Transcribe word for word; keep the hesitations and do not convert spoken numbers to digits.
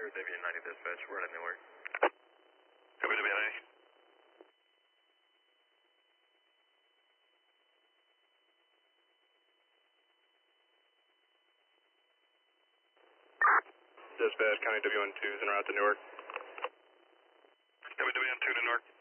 Sure, W ninety dispatch, we're at Newark. W ninety. Dispatch, County W twos en route to Newark. W two to Newark.